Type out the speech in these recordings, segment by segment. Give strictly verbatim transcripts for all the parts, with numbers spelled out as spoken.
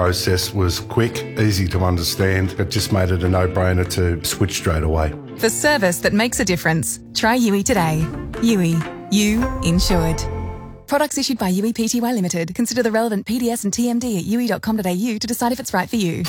process was quick, easy to understand. It just made it a no-brainer to switch straight away. For service that makes a difference, try U E today. U E. You insured. Products issued by U E Pty Limited. Consider the relevant P D S and T M D at u e dot com dot a u to decide if it's right for you.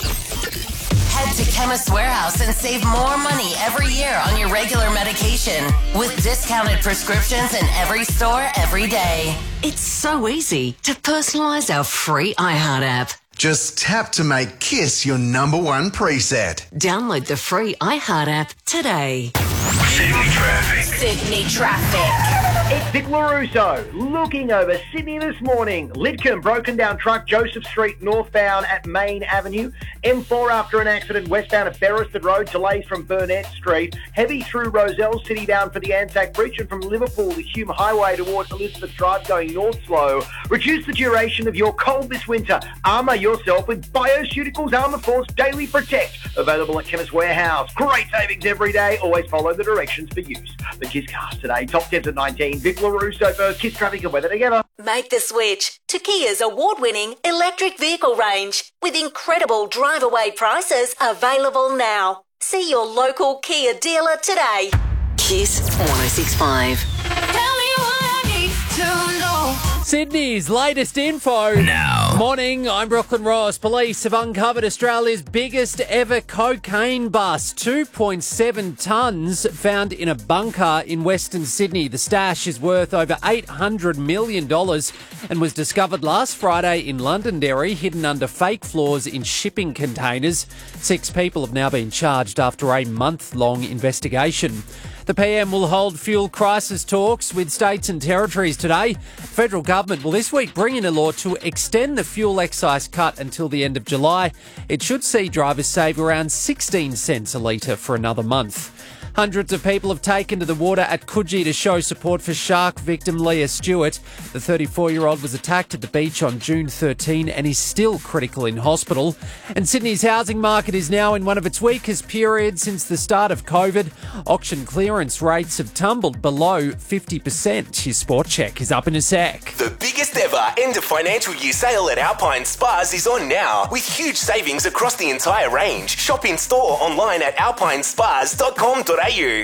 Head to Chemist Warehouse and save more money every year on your regular medication with discounted prescriptions in every store every day. It's so easy to personalise our free iHeart app. Just tap to make KISS your number one preset. Download the free iHeart app today. Sydney traffic. Sydney traffic. It's Vic LaRusso looking over Sydney this morning. Lidcombe, broken down truck, Joseph Street northbound at Main Avenue. M four after an accident westbound at Beresford Road. Delays from Burnett Street. Heavy through Roselle City bound for the Anzac Bridge, and from Liverpool the Hume Highway towards Elizabeth Drive going north slow. Reduce the duration of your cold this winter. Armour yourself with Bioceuticals Armour Force Daily Protect. Available at Chemist Warehouse. Great savings every day. Always follow the directions for use. The Kiss Cast today. Top tens at nineteen. Vic LaRusso for Kiss Traffic and Weather together. Make the switch to Kia's award-winning electric vehicle range with incredible drive-away prices available now. See your local Kia dealer today. Kiss one oh six point five. Tell me what I need to know. Sydney's latest info. Now. Morning, I'm Brooklyn Ross. Police have uncovered Australia's biggest ever cocaine bust. two point seven tonnes found in a bunker in Western Sydney. The stash is worth over eight hundred million dollars and was discovered last Friday in Londonderry, hidden under fake floors in shipping containers. Six people have now been charged after a month-long investigation. The P M will hold fuel crisis talks with states and territories today. The federal government will this week bring in a law to extend the fuel excise cut until the end of July. It should see drivers save around sixteen cents a litre for another month. Hundreds of people have taken to the water at Coogee to show support for shark victim Leah Stewart. The thirty-four-year-old was attacked at the beach on June thirteenth and is still critical in hospital. And Sydney's housing market is now in one of its weakest periods since the start of COVID. Auction clearance rates have tumbled below fifty percent. Your Sport Check is up in a sec. The biggest ever end of financial year sale at Alpine Spas is on now with huge savings across the entire range. Shop in store, online at alpine spas dot com dot a u.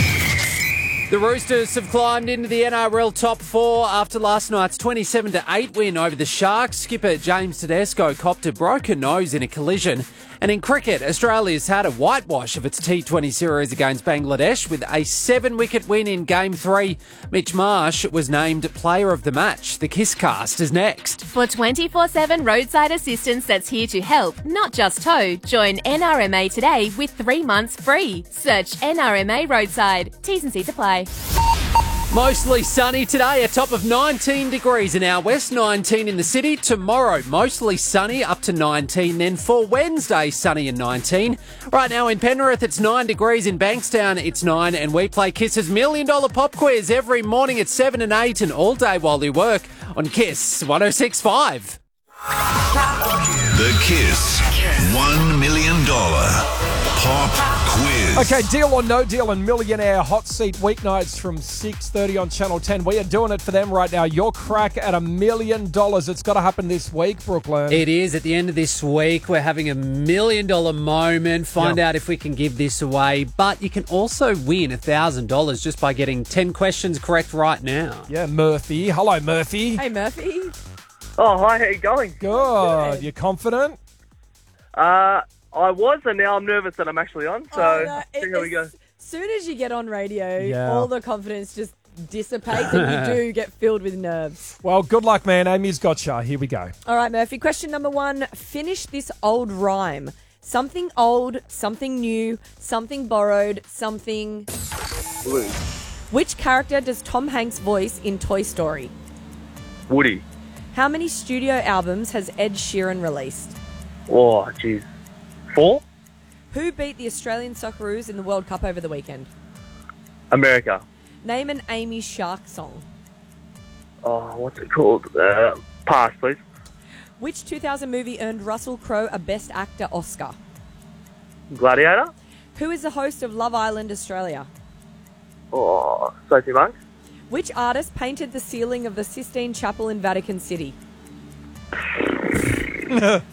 The Roosters have climbed into the N R L top four after last night's twenty-seven to eight win over the Sharks. Skipper James Tedesco copped a broken nose in a collision. And in cricket, Australia's had a whitewash of its T twenty series against Bangladesh with a seven-wicket win in Game three. Mitch Marsh was named Player of the Match. The Kiss Cast is next. For twenty-four seven roadside assistance that's here to help, not just tow, join N R M A today with three months free. Search N R M A Roadside. T's and C's apply. Mostly sunny today, a top of nineteen degrees in our west, nineteen in the city. Tomorrow, mostly sunny, up to nineteen. Then for Wednesday, sunny and nineteen. Right now in Penrith, it's nine degrees. In Bankstown, it's nine. And we play Kiss's Million Dollar Pop Quiz every morning at seven and eight and all day while we work on Kiss one oh six point five. The Kiss one million dollars Pop Quiz. Okay, deal or no deal and millionaire hot seat weeknights from six thirty on Channel ten. We are doing it for them right now. Your crack at a million dollars. It's got to happen this week, Brooklyn. It is. At the end of this week, we're having a million dollar moment. Find Yep. out if we can give this away. But you can also win one thousand dollars just by getting ten questions correct right now. Yeah, Murphy. Hello, Murphy. Hey, Murphy. Oh, hi, how you going? Good. You confident? Uh, I was, and now I'm nervous that I'm actually on, so Oh, no, see it- how we go. As soon as you get on radio, Yeah. all the confidence just dissipates and you do get filled with nerves. Well, good luck, man. Amy's got you. Here we go. All right, Murphy. Question number one. Finish this old rhyme. Something old, something new, something borrowed, something... Blue. Which character does Tom Hanks voice in Toy Story? Woody. How many studio albums has Ed Sheeran released? Oh, jeez. Four? Who beat the Australian Socceroos in the World Cup over the weekend? America. Name an Amy Shark song. Oh, what's it called? Uh, pass, please. Which two thousand movie earned Russell Crowe a Best Actor Oscar? Gladiator. Who is the host of Love Island Australia? Oh, Sophie Monk. Which artist painted the ceiling of the Sistine Chapel in Vatican City?